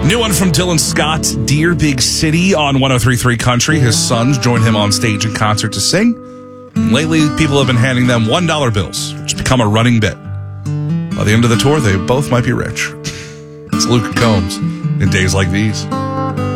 New one from Dylan Scott, Dear Big City on 103.3 Country. His sons joined him on stage in concert to sing. Lately, people have been handing them $1 bills, which has become a running bit. By the end of the tour, they both might be rich. It's Luke Combs in Days Like These.